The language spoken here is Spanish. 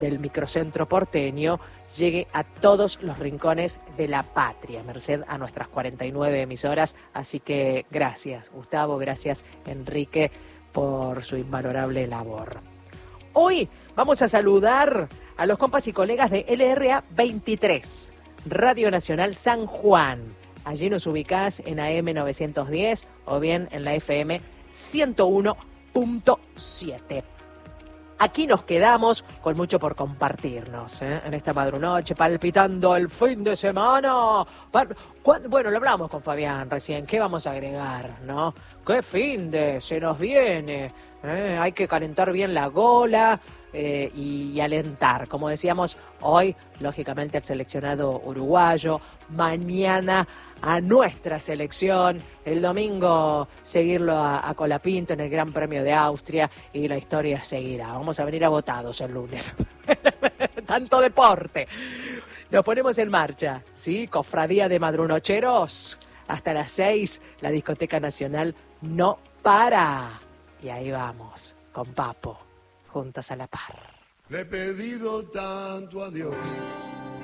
del microcentro porteño llegue a todos los rincones de la patria, merced a nuestras 49 emisoras. Así que gracias, Gustavo, gracias, Enrique, por su invalorable labor. Hoy vamos a saludar a los compas y colegas de LRA 23, Radio Nacional San Juan. Allí nos ubicás en AM 910 o bien en la FM 101.7. Aquí nos quedamos con mucho por compartirnos, en esta madrunoche, palpitando el fin de semana. Bueno, lo hablamos con Fabián recién, ¿qué vamos a agregar, no? ¿Qué fin de se nos viene? Hay que calentar bien la gola y alentar. Como decíamos, hoy, lógicamente, el seleccionado uruguayo, mañana a nuestra selección, el domingo seguirlo a Colapinto en el Gran Premio de Austria y la historia seguirá. Vamos a venir agotados el lunes. Tanto deporte. Nos ponemos en marcha, ¿sí? Cofradía de Madrunocheros. Hasta las 6, la Discoteca Nacional no para. Y ahí vamos, con Papo, juntos a la par. Le he pedido tanto a Dios